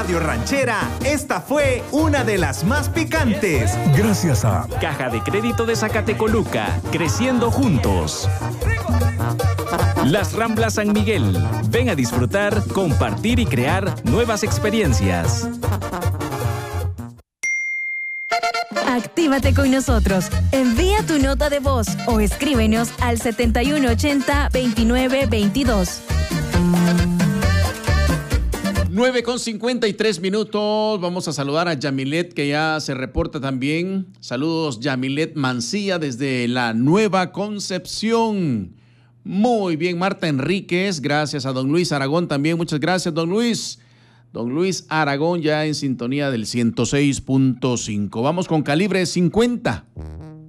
Radio Ranchera, esta fue una de las más picantes. Gracias a Caja de Crédito de Zacatecoluca, creciendo juntos. Las Ramblas San Miguel, ven a disfrutar, compartir y crear nuevas experiencias. Actívate con nosotros. Envía tu nota de voz o escríbenos al 7180-2922. 9:53. Vamos a saludar a Yamilet, que ya se reporta también. Saludos, Yamilet Mancilla, desde la Nueva Concepción. Muy bien, Marta Enríquez. Gracias a don Luis Aragón también. Muchas gracias, don Luis. Don Luis Aragón ya en sintonía del 106.5. Vamos con Calibre 50.